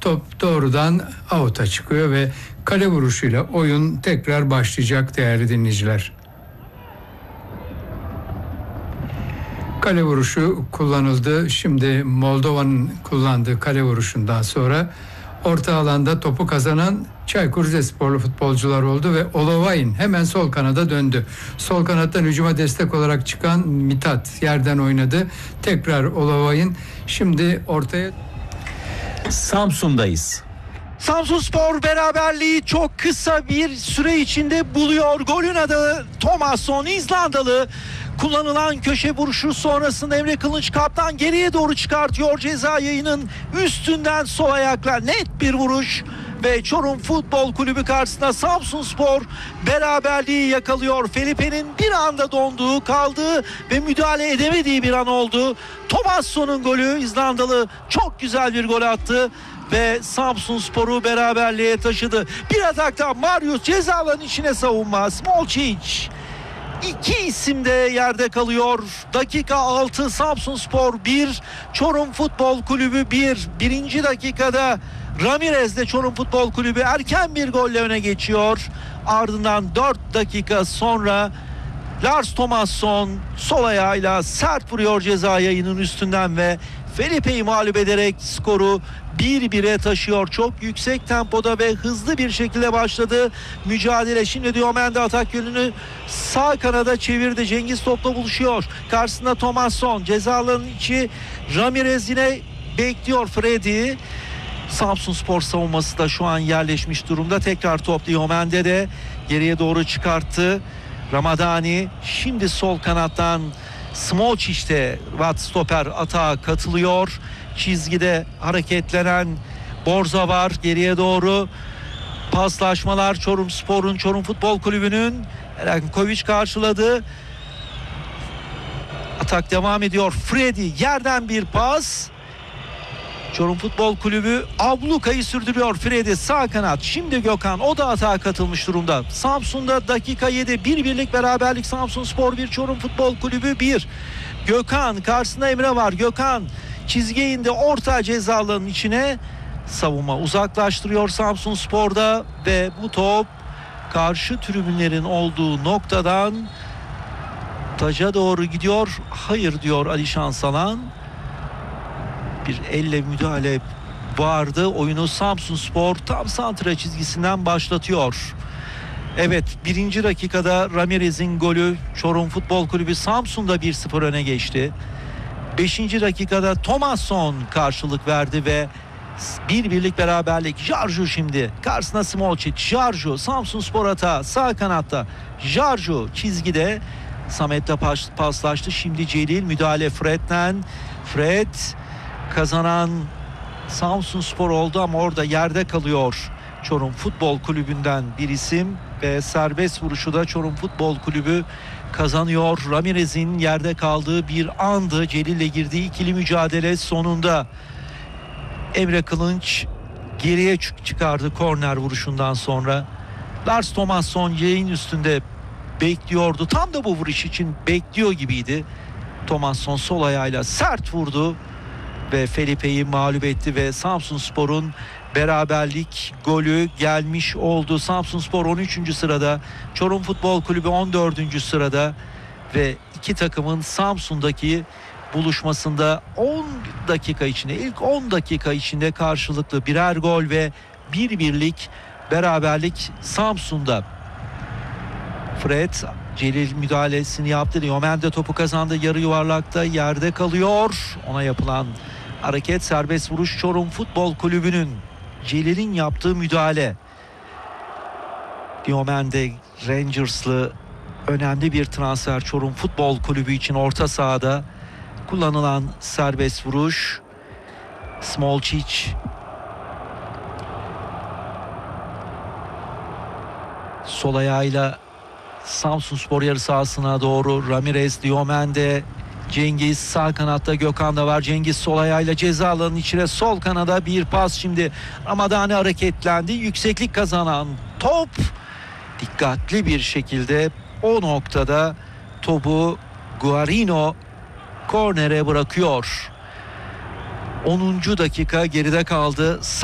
top doğrudan out'a çıkıyor ve kale vuruşuyla oyun tekrar başlayacak değerli dinleyiciler. Kale vuruşu kullanıldı. Şimdi Moldova'nın kullandığı kale vuruşundan sonra orta alanda topu kazanan Çaykur Rizesporlu futbolcular oldu ve Olovayn hemen sol kanada döndü. Sol kanattan hücuma destek olarak çıkan Mithat yerden oynadı. Tekrar Olovayn şimdi ortaya. Samsun'dayız. Samsunspor beraberliği çok kısa bir süre içinde buluyor. Golün adı Thomasson, İzlandalı. Kullanılan köşe vuruşu sonrasında Emre Kılınç kaptan geriye doğru çıkartıyor ceza yayının üstünden sol ayakla net bir vuruş ve Çorum Futbol Kulübü karşısında Samsunspor beraberliği yakalıyor. Felipe'nin bir anda donduğu, kaldığı ve müdahale edemediği bir an oldu. Thomasson'un golü, İzlandalı çok güzel bir gol attı ve Samsunspor'u beraberliğe taşıdı. Bir atakta Marius ceza alanının içine savunma. Smolcic. İki isim de yerde kalıyor. Dakika 6, Samsunspor 1, Çorum Futbol Kulübü 1. Birinci dakikada Ramirez'de Çorum Futbol Kulübü erken bir golle öne geçiyor. Ardından 4 dakika sonra Lars Thomasson sol ayağıyla sert vuruyor ceza yayının üstünden ve Felipe'yi mağlup ederek skoru 1-1'e taşıyor. Çok yüksek tempoda ve hızlı bir şekilde başladı mücadele. Şimdi Diomende atak yönünü sağ kanada çevirdi. Cengiz topla buluşuyor. Karşısında Thomasson. Ceza alanının içi Ramirez yine bekliyor Freddy. Samsunspor savunması da şu an yerleşmiş durumda. Tekrar top Diomende de geriye doğru çıkarttı. Ramadani şimdi sol kanattan Smolcic de stoper atağa katılıyor. Çizgide hareketlenen Borza var. Geriye doğru paslaşmalar Çorumspor'un, Çorum Futbol Kulübü'nün. Erankovic karşıladı. Atak devam ediyor. Freddy yerden bir pas. Çorum Futbol Kulübü ablukayı sürdürüyor. Freddy sağ kanat. Şimdi Gökhan, o da atağa katılmış durumda. Samsun'da dakika 7. 1-1'lik beraberlik. Samsunspor 1, Çorum Futbol Kulübü 1. Gökhan karşısında Emre var. Gökhan çizgiye indi, orta ceza alanının içine savunma uzaklaştırıyor Samsunspor'da ve bu top karşı tribünlerin olduğu noktadan taca doğru gidiyor. Hayır diyor Alişan Salan. Bir elle müdahale vardı. Oyunu Samsunspor tam santra çizgisinden başlatıyor. Evet, birinci dakikada Ramirez'in golü, Çorum Futbol Kulübü Samsun'da 1-0 öne geçti. 5. dakikada Thomasson karşılık verdi ve 1-1'lik beraberlik. Jarju şimdi karşısına Smolcic. Jarju Samsunspor atağı sağ kanatta. Jarju çizgide Samet'le paslaştı. Şimdi Celil müdahale Fred'den. Fred kazanan Samsunspor oldu ama orada yerde kalıyor. Çorum Futbol Kulübü'nden bir isim ve serbest vuruşu da Çorum Futbol Kulübü kazanıyor. Ramirez'in yerde kaldığı bir andı. Celil'le girdiği ikili mücadele sonunda Emre Kılınç geriye çıkardı korner vuruşundan sonra. Lars Thomasson yayın üstünde bekliyordu. Tam da bu vuruş için bekliyor gibiydi. Thomasson sol ayağıyla sert vurdu ve Felipe'yi mağlup etti ve Samsunspor'un beraberlik golü gelmiş oldu. Samsunspor 13. sırada, Çorum Futbol Kulübü 14. sırada ve iki takımın Samsun'daki buluşmasında 10 dakika içinde, ilk 10 dakika içinde karşılıklı birer gol ve 1-1'lik beraberlik Samsun'da. Fred, Celil müdahalesini yaptı. Diomende topu kazandı. Yarı yuvarlakta yerde kalıyor. Ona yapılan hareket serbest vuruş Çorum Futbol Kulübü'nün. Celil'in yaptığı müdahale. Diomende Rangers'lı önemli bir transfer Çorum Futbol Kulübü için orta sahada. Kullanılan serbest vuruş. Smolcic sol ayağıyla Samsunspor yarı sahasına doğru. Ramirez, Diomende, Cengiz sağ kanatta, Gökhan da var. Cengiz sol ayağıyla ceza alanının içine sol kanada bir pas. Şimdi Ramadani hareketlendi. Yükseklik kazanan top dikkatli bir şekilde o noktada topu Guarino kornere bırakıyor. 10. dakika geride kaldı.